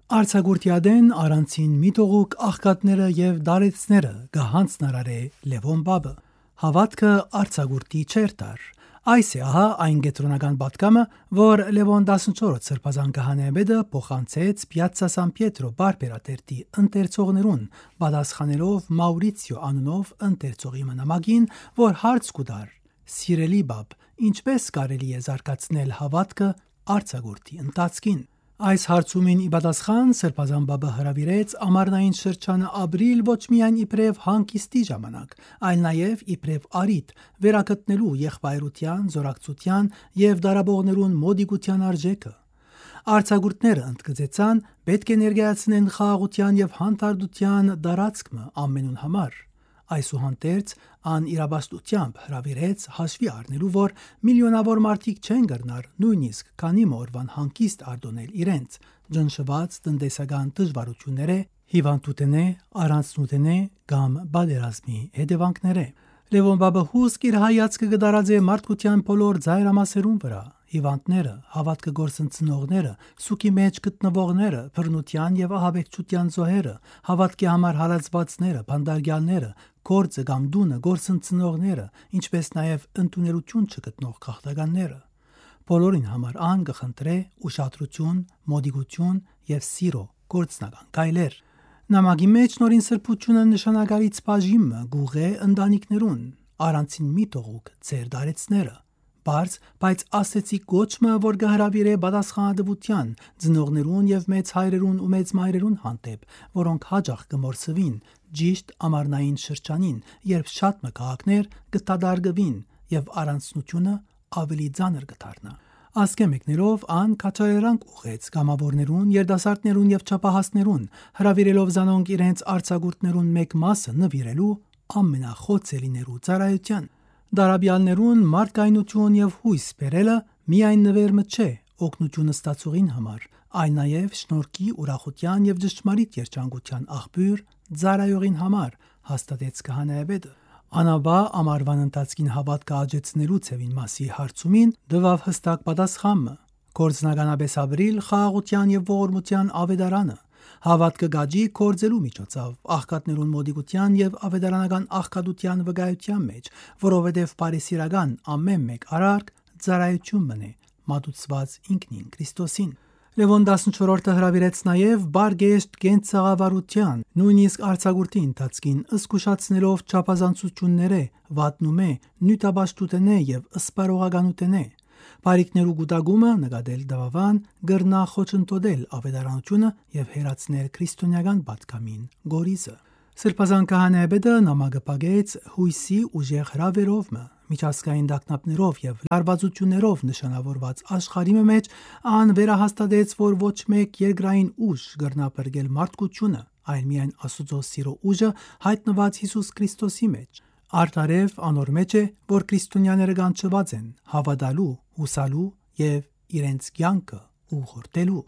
Արցագուրտիադեն առանցին միտողուկ աղքատները եւ դարեցները գահանցնարարե Լևոն Բաբը հավատքը արցագուրտի չեր տար։ Այս է ահա այն գետրոնական պատկամը, որ Լևոն 14 սրբազան կահանեբեդը փոխանցեց Պիացցա Սան Պիետրո բարբերատերտի ընթերցողներուն, պատասխանելով Մաուրիցիո անունով ընթերցողի մնամակին, որ հարց կուտար. «Սիրելի բաբ, ինչպես կարելի է զարգացնել հավատքը արցագուրտի ընթացքին»։ Այս հարցումին ի պատասխան սրբազան բաբը հրավիրեց ամառնային շրջանը ապրիլ ոչ միայն իբրև հանգիստի ժամանակ, այլ նաև իբրև առիթ վերագտնելու եղբայրության, զորակցության եւ դարաբողներուն մոդիկության արժեքը։ Արցագուրտները ընդգծեցան պետք է ներկայացնեն խաղաղության եւ հանդարտության դարածքը ամենուն համար։ Այսուհանդերձ անիրաբաստությամբ հրավիրեց հաշվի առնելու, որ միլիոնավոր մարդիկ չեն գրնար նույնիսկ քանի մորվան հանգիստ արտոնել իրենց, ջնշված տնտեսական դժվարությունները, հիվանդութենե, առանցնութենե կամ բادرազմի հետևանքները։ Լևոն Բաբը հուսք իր հայացքը կդարածե մարդկության բոլոր ծայրամասերուն վրա, հիվանդները, հավատքը գործընծնողները, սուքի մեջ գտնվողները, բռնության եւ ահաբեկչության զոհերը, հավատքի համար հալածվածները, բանդարգյալները, գործը կամ դունը գործընծնողները, ինչպես նաեւ ընդուներություն չգտնող քաղաքականները։ Բոլորին համար ան կխնդրե ուշադրություն, մոդիկություն եւ սիրո գործնական գայլեր։ Նամակի մեջ նորին սրբությունը նշանակալից բաժիմը գուղե ընտանիքներուն, առանցին միտողուկ ձեր դարեցները, բարձ, բայց ասեցի կոչմը, որ կհրավիրե պատասխանատվության ծնողներուն եւ մեծ հայրերուն ու մեծ մայրերուն հանդեպ, որոնք հաջող կմորսվին ճիշտ ամառնային շրջանին, երբ շատ մկահակներ կտադարգվին եւ առանցնությունը ավելի ծանր կդառնա։ Ասկե մեկներով ան քաչայրանք ուղեց գամավորներուն, երդասարտներուն եւ չափահասներուն, հրավիրելով զանոնք իրենց արցագուրտներուն մեկ մասը նվիրելու ամենախոցելիներու ծառայության։ Դարաբյալներուն մարդկայնություն եւ հույս բերելը միայն նվերմը չէ օգնությունը ստացողին համար, այլ նաեւ շնորհքի, ուրախության եւ ճշմարիտ երջանկության աղբյուր ծառայողին համար, հաստատեց քահանայապետը։ Անաբա ամառվան ընթացքին հավատքը աճեցնելու ցևին մասի հարցումին դվավ հստակ պատասխանը։ Գործնականաբես ապրիլ խաղաղության եւ ողորմության ավետարանը, հավատքը գաջի կործելու միջոցով աղքատներուն մոդիկության եւ ավետարանական աղքատության վկայության մեջ, որովհետեւ Փարիսիրական ամեն մեկ արարք ծառայություն մնե մատուցված ինքնին Քրիստոսին։ Լևոն 14-ը հրավիրեց նաև բարգեշտ կենցաղավարության, նույնիսկ արցագուրտի ընթացքին ըսկուշացնելով չափազանցությունները, վատնումե, նյութաբաշխութենե եւ ըսպարողականութենե։ Բարիկներու գուտագումը նկատել դավավան գրնա խոչընդոտել ավետարանությունը եւ հերացնել քրիստոնեական պատկամին գորիզը։ Սրբազան քահանայապետը նամակը պագեց հույսի ուժեղ հրավերով միջազգային դակնապներով եւ լարվածություններով նշանավորված աշխարհի մեջ ան վերահաստատեց, որ ոչ մեկ երկրային ուժ գրնապրգել մարդկությունը, այլ միայն Աստծո սիրո ուժը հայտնված Հիսուս Քրիստոսի մեջ։ Արտարև անոր մեջ է, որ քրիստոնյաները կանչված են հավատալու, հուսալու եւ իրենց կյանքը ուղղորդելու։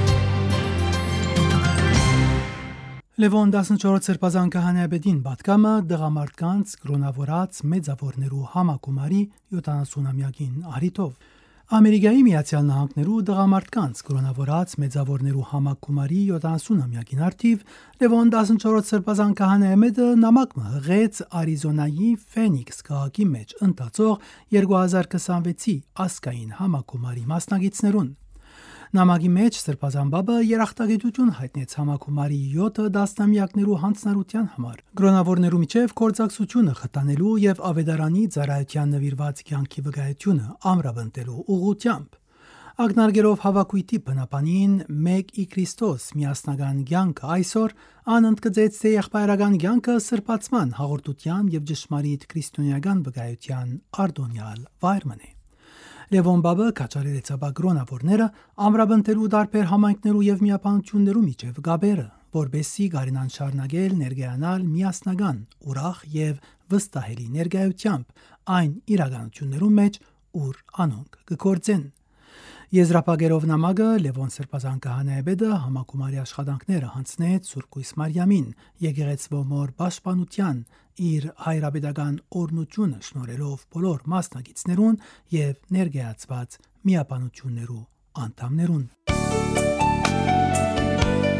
Լևոն 14 սրբազան քահանայապետին պատկամը դղամարդկանց կրոնավորած մեծավորներու համակումարի 70-ամյակին առիթով։ Ամերիկայի Միացյալ Նահանգներու դղամարդկանց կրոնավորած մեծավորներու համակումարի 70-ամյակին արդիվ Լևոն 14 սրբազան քահանայապետը նամակ հղեց Արիզոնայի Ֆենիքս քաղաքի մեջ ընթացող 2026-ի ասկային համակումարի մասնակիցներուն։ Նամակի մեջ սրբազան բաբը երախտագիտություն հայտնեց համակումարի 7 դասնամյակներու հանձնարարության համար, կրոնավորներու միջև գործակցությունը խթանելու եւ ավետարանի ծառայության նվիրված կյանքի վկայությունը ամրապնդելու ուղղությամբ։ Ակնարկելով հավաքույթի բնապանին մեկ ի Քրիստոս միասնական կյանքը այսօր անընդգծեց թե եղբայրական կյանքը սրբացման հաղորդության եւ ճշմարիտ քրիստոնեական վկայության արդոնյալ վայրմն է։ Լևոն Բաբը կաչարեց ապագրոնավորները ամրապնդելու դարբեր համայնքներու եւ միապանություններու միջև գաբերը, որբեսի գարինան շարունակել ներկայանալ միասնական, ուրախ եւ վստահելի ներկայությամբ այն իրականություններու մեջ, ուր անոնք կգործեն։ Եզրափակելով նամակը Լևոն սրբազան քահանայապետը համակումարի աշխատանքները հանձնեց Սուրբ Կույս Մարիամին, եկեղեցվո մոր պաշտպանության իր հայրապետական օրնությունը շնորհելով բոլոր մասնակիցներուն եւ ներկայացված միապանություններու անդամներուն։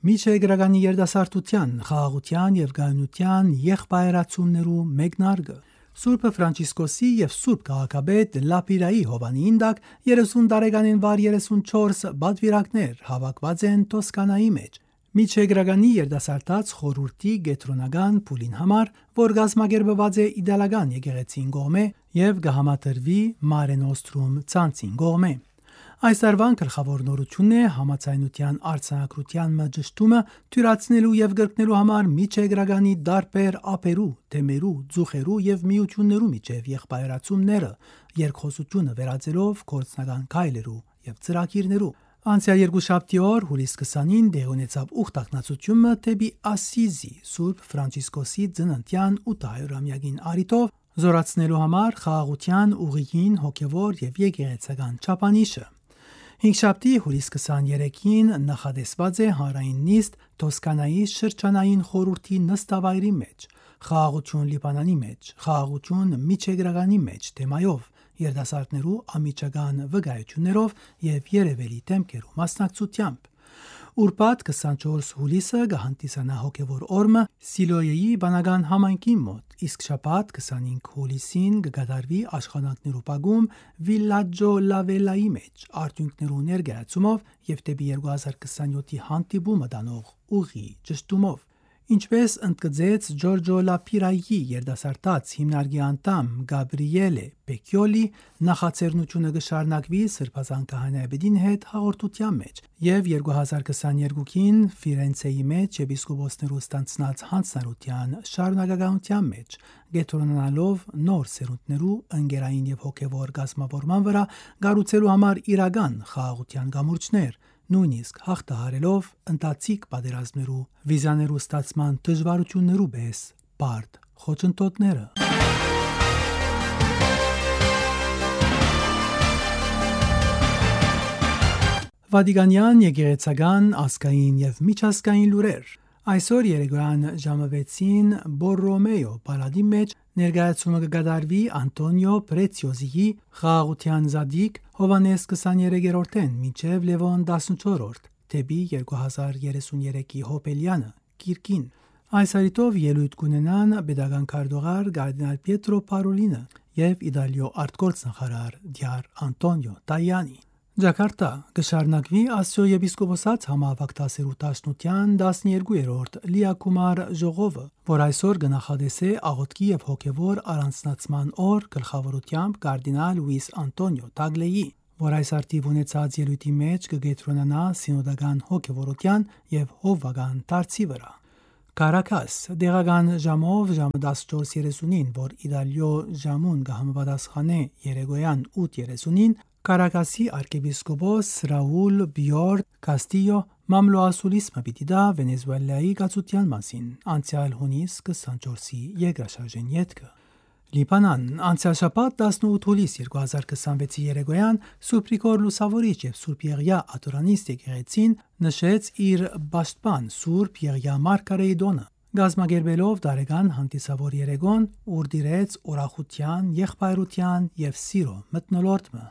Միջեգրագանի երդասարտության, խաղաղության եւ գայունության եղբայրացումներու մեկնարկը։ Սուրբ Ֆրանցիսկոսի եւ Սուրբ քաղաքապետ Լապիրայի Հովանին դակ 30 տարեկանին վար 34 բադվիրակներ հավաքված են Տոսկանայի մեջ։ Միջեգրագանի երդասարտած խորհրդի գետրոնական փուլին համար, որ գազմագերբված է իդեալական եկեղեցին կողմէ եւ կհամատրվի Mare Nostrum ցանցին կողմէ։ Այս տարվան գլխավոր նորությունն է համացայնության արձանագրության մջշտումը թյուրացնելու եւ գրկնելու համար միջեգրագանի դարբեր ափերու, թեմերու, ծուխերու եւ միություններու միջև եղբայրացումները, երկխոսությունը վերածելով կորցնական քայլերու եւ ծրագիրներու։ Անցյալ երկուշաբթի օր հուլիս 20-ին դեղ ունեցավ ուխտակնացությունը դեպի Ասիզի Սուրբ Ֆրանցիսկոսի ծննդյան 800-ամյակին առիթով զորացնելու համար խաղաղության ուղիգին հոգևոր եւ եկեղեցական չափանիշը։ Հինգշաբթի հուլիս 23-ին նախադեсված է հանրային նիստ Տոսկանայի շրջանային խորհրդի նստավայրի մեջ, խաղաղություն Լիբանանի մեջ, խաղաղություն Միջեգրագանի մեջ թեմայով, երդասարտներու ամիջական վկայություններով եւ երևելի դեմքերու մասնակցությամբ։ Ուրբաթ 24 հուլիսը կհանդիսանա հոգևոր օրը Սիլոյեի բանական համայնքի մոտ, իսկ շաբաթ 25 հուլիսին կգադարվի աշխատանքներու պագում Վիլլաջո Լավելայի մեջ, արդյունքներու ներկայացումով եւ դեպի 2027-ի հանդիպումը դանող ուղի ճշտումով։ Ինչպես ընդգծեց Ջորջո Լապիրայի երդասարտած հիմնարկի անդամ Գաբրիելե Պեկյոլի, նախաձեռնությունը կշարունակվի Սրբազան քահանայապետին հետ հաղորդության մեջ եւ 2022-ին Ֆիրենցեի մեջ եպիսկոպոսներու ստանցնած հանձնարարության շարունակականության մեջ, գետրոնանալով նոր սերունդներու ընկերային եւ հոգեվոր գազմավորման վրա գառուցելու համար իրական խաղաղության գամուրջներ, նույնիսկ հաղթահարելով ընտացիկ պատերազմներու, վիզաներու ստացման դժվարություններու պես բարդ խոչընդոտները։ Վատիկանյան եկեղեցական ազգային եւ միջազգային լուրեր։ Այսօր երեկոյան ժամը 6-ին Բորրոմեո պալատի մեջ ներկայացումը կգադարվի Անտոնիո Պրեցիոզիի խաղաղության զադիկ Հովանես 23-րդեն մինչև Լևոն 14-րդ դեպի 2033-ի հոպելյանը Կիրկին։ Այս հարիտով ելույթ կունենան պետական քարտուղար կարդինալ Պիետրո Պարոլինը եւ Իտալիո արտգործնախարար Դյար Անտոնիո Տայանի։ Ջակարտա կշարունակվի Ասիո եպիսկոպոսած համավակտասերու տաշնության 12-րդ լիակումար ժողովը, որ այսօր կնախադեսե աղոթքի եւ հոգեվոր առանձնացման օր գլխավորությամբ կարդինալ Լուիս Անտոնիո Տագլեի, որ այս արդիվ ունեցած ելույթի մեջ կգետրոնանա սինոդական հոգեվորության եւ հովվական դարձի վրա։ Կարակաս դեղական ժամով ժամը 14:30-ին, որ Իտալիո ժամուն կհամապատասխանե երեկոյան 8:30-ին, Կարակասի arcebiscopos Raúl Biord Castillo մամլոասուլիսմը պիտի դա Վենեսուելայի գացության մասին, անցյալ հունիս 24-ի երկրաշարժեն ետքը։ Լիբանան անցյալ շաբաթ 18 հուլիս 2026-ի երեկոյան Սուրբ Գրիգոր Լուսավորիչ եւ Սուրբ Եղիա Աթորանիստ եկեղեցին նշեց իր պաշտպան Սուրբ Եղիա Մարգարեիդոնը, գազմագերբելով դարեգան հանդիսավոր երեկոն, ուր դիրեց ուրախության, եղբայրության եւ սիրո մթնոլորտը։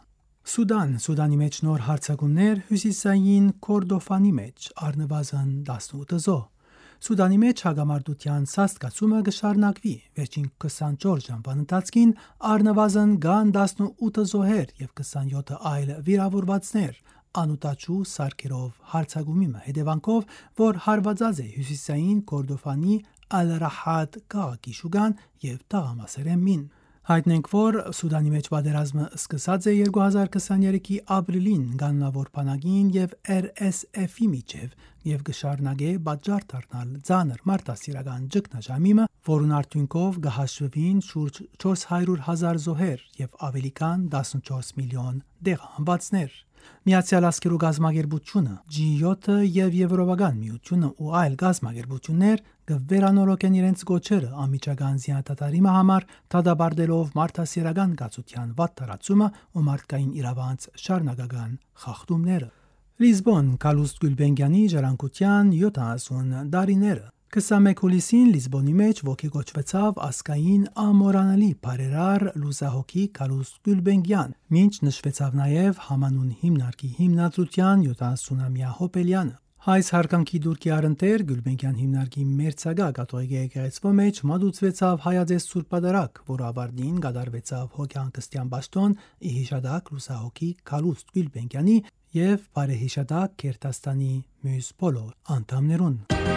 Սուդանի մեջ նոր հարձակումներ հյուսիսային Կորդոֆանի մեջ առնվազն 18 զոհ։ Սուդանի մեջ հագամարտության սաստկացումը կշարունակվի։ Վերջին 24 ժամվան ընթացքին առնվազն կան 18 զոհեր եւ 27 այլ վիրավորվածներ անուտաչու սարքերով հարձակումի հետևանքով, որ հարվածած է հյուսիսային Կորդոֆանի Ալ-Ռահատ քաղաքի շուգան եւ տղամասերեն։ Հայտնենք, որ Սուդանի մեջ պատերազմը սկսած է 2023-ի ապրիլին կանոնավոր բանակին եւ RSF-ի միջև եւ կշարունակե պատժառ դառնալ ցաներ մարտահրավերական ճգնաժամը, որուն արդյունքով կհաշվվին շուրջ 400,000 զոհեր եւ ավելի քան 14 միլիոն դեղահանվածներ։ Միացյալ Աշխարհի գազագերբությունը, G7-ը եւ Եվրոպական միությունը ու այլ գազագերբություններ կվերանորոգեն իրենց գոչերը ամիջական զինադատարի համար, դադարելով մարտահրավերական գացության վատթարացումը ու մարդկային իրավանց շարունակական խախտումները։ Լիզբոն Կալուստ Գուլբենգյանի ժառանգության 70 տարիները 21 հուլիսին Լիզբոնի մեջ ոգեգոճվեցավ ասկային ամորանալի բարերար լուզահոգի Կալուստ Գուլբենգյան, մինչ նշվեցավ նաև համանուն հիմնարկի հիմնադրության 70-ամյա հոպելյանը։ Այս հարկանքի դուրքի արընտեր Գյուլբենկյան հիմնարկի մերձագա կաթողիկ եկեղեցվո մեջ մատուցվեցավ հայաձես սուրբադարակ, որը ավարտին կատարվեցավ հոգեանկստյան պաշտոն ի հիշադակ լուսահոգի Քալուստ Գյուլբենկյանի եւ բարեհիշադակ Կերտաստանի մյուս բոլոր անդամներուն։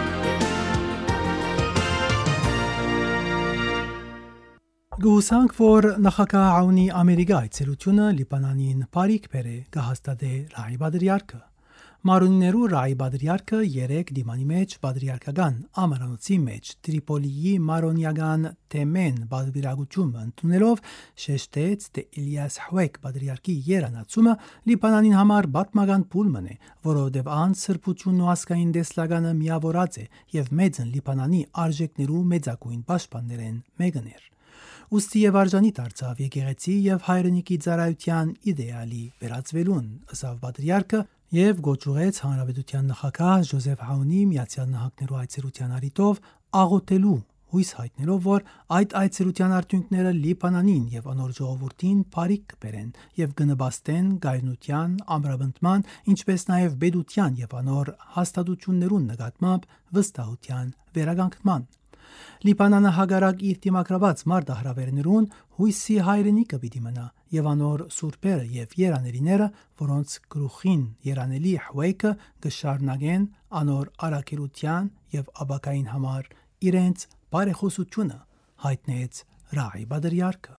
Գուսանք, որ նախագահ Աունի Ամերիկա այցելությունը Լիբանանին բարիք բերե կհաստատե Ռայի Բադրիարքը։ Մարունիներու Ռայի Բադրիարքը 3 դիմանի մեջ Բադրիարքական ամարանոցի մեջ Տրիպոլիի մարոնիական թեմեն բادرվիրագությունը ընդունելով շեշտեց, թե Իլիաս Հուեկ Բադրիարքի երանացումը Լիբանանին համար պատմական փուլմն է, որովհետև ան սրբությունն ու ասկային դեսլագանը միավորած է եւ մեծն Լիբանանի արժեքներու մեծակույն պաշտպաններեն մեկն էր։ Ուստի եւ արժանի դարձավ եկեղեցի եւ հայրենիքի ծառայության իդեալի վերածվելուն, ըսավ Բադրիարքը եւ գոչուեց հանրապետության նախագահ Ժոզեֆ Աունի Միացյալ Նահանգներու այցելության առիթով աղոթելու հույս հայտնելով, որ այդ այցելության արդյունքները Լիբանանին եւ անոր ժողովրդին բարիք կբերեն եւ կնպաստեն գայունության, ամրապնդման, ինչպես նաեւ բեդության եւ անոր հաստատություններուն նկատմամբ վստահության վերականգնման։ Լիբանանը հագարակ իր դիմակրաված մարտահրավերներուն հույսի հայրենիքը պիտի մնա եւ անոր սուրբերը եւ երանելիները, որոնց գլուխին երանելի Հուեյքը կշարունակեն անոր արաքելության եւ աբակային համար իրենց բարեխոսությունը, հայտնեց Ռայի Բադրիարքը։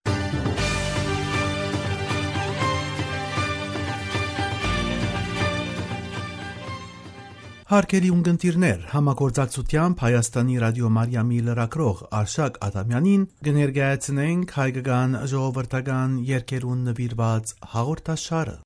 Հարկելի ունգընտիրներ, համագործակցությամբ Հայաստանի ռադիո Մարիամի լրագրող Արշակ Ադամյանին կներկայացնենք հայկական ժողովրդական երգերուն նվիրված հաղորդաշարը։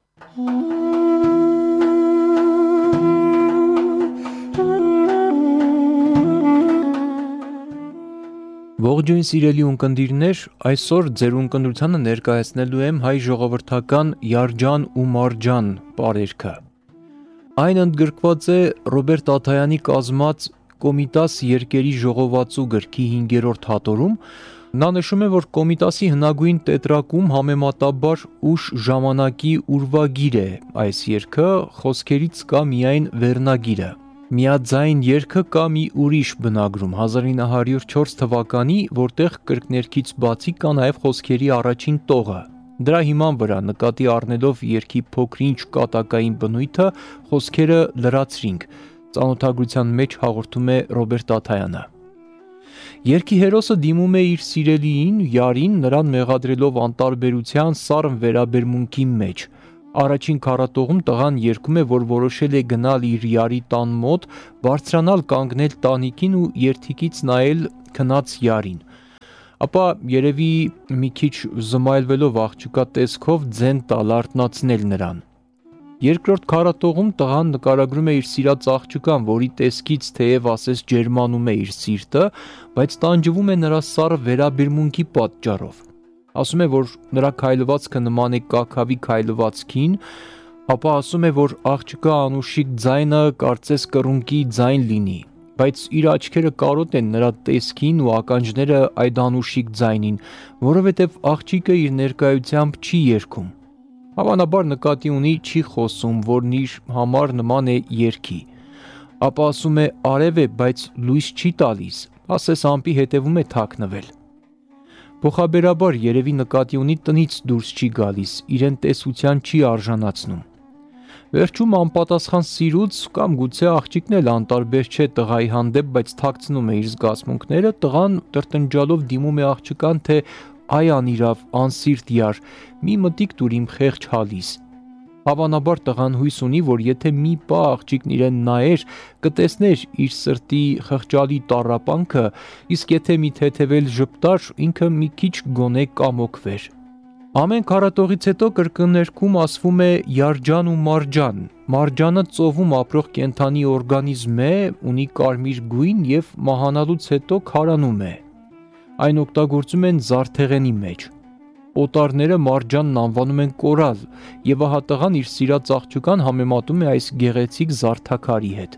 Ողջույն սիրելի ունկնդիրներ, այսօր ձեր ունկնդրությանը ներկայացնելու եմ հայ ժողովրդական Յարջան ու Մարջան պարերգը։ Այն ընդգրկված է Ռոբերտ Աթայանի կազմած Կոմիտաս երկերի ժողովածու գրքի 5-րդ հատորում։ Նա նշում է, որ Կոմիտասի հնագույն տետրակում համեմատաբար ուշ ժամանակի ուրվագիր է այս երգը, խոսքերից կա միայն վերնագիրը։ Միաձայն երգը կա մի ուրիշ բնագրում 1904 թվականի, որտեղ կրկներքից բացի կա նաև խոսքերի առաջին տողը։ Դրա հիման վրա նկատի առնելով երգի փոքրինչ կատակային բնույթը, խոսքերը լրացրինք, ծանոթագրության մեջ հաղորդում է Ռոբերտ Աթայանը։ Երգի հերոսը դիմում է իր սիրելիին, Յարին, նրան մեղադրելով անտարբերության սառն վերաբերմունքի մեջ։ Առաջին քառատողում տղան երգում է, որ որոշել է գնալ իր Յարի տան մոտ, բարձրանալ կանգնել տանիքին ու երթիկից նայել քնած Յարին։ Ապա երևի մի քիչ զմայլվելով աղջկա տեսքով ձեն տալ արթնացնել նրան։ Երկրորդ քառատողում տղան նկարագրում է իր սիրած աղջկան, որի տեսքից թեև ասես ջերմանում է իր սիրտը, բայց տանջվում է նրա սառը վերաբերմունքի պատճառով։ Ասում է, որ նրա քայլվածքը նման է կաքավի քայլվածքին, ապա ասում է, որ աղջկա անուշիկ ձայնը կարծես կռունկի ձայն լինի, բայց իր աչքերը կարոտ են նրա տեսքին ու ականջները այդ անուշիկ ձայնին, որովհետև աղջիկը իր ներկայությամբ չի երգում։ Հավանաբար նկատի ունի չի խոսում, որն իր համար նման է երգի։ Ապա ասում է արև է, բայց լույս չի տալիս, ասես ամպի հետևում է թաքնվել։ Փոխաբերաբար երևի նկատի ունի տնից դուրս չի գալիս, իրեն տեսության չի արժանացնում։ Վերջում անպատասխան սիրուց կամ գուցե աղջիկն էլ անտարբեր չէ տղայի հանդեպ, բայց թաքցնում է իր զգացմունքները, տղան տրտնջալով դիմում է աղջկան, թե այ անիրավ, անսիրտ Յար, մի մտիկ տուր իմ խեղճ հալիս։ Հավանաբար տղան հույս ունի, որ եթե մի պահ աղջիկն իրեն նայեր, կտեսներ իր սրտի խղճալի տառապանքը, իսկ եթե մի թեթևել ժպտար, ինքը մի քիչ գոնե կամոքվեր։ Ամեն քառատողից հետո կրկներքում ասվում է Յարջան ու Մարջան։ Մարջանը ծովում ապրող կենդանի օրգանիզմ է, ունի կարմիր գույն եւ մահանալուց հետո քարանում է։ Այն օգտագործում են զարդեղենի մեջ։ Օտարները Մարջանն անվանում են կորալ, եւ ահա տղան իր սիրած աղջկան համեմատում է այս գեղեցիկ զարդաքարի հետ։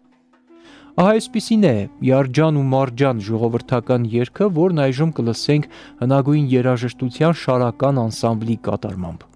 Ահա այսպիսին է Յարջան ու Մարջան ժողովրդական երգը, որն այժմ կլսենք հնագույն երաժշտության շարական անսամբլի կատարմամբ։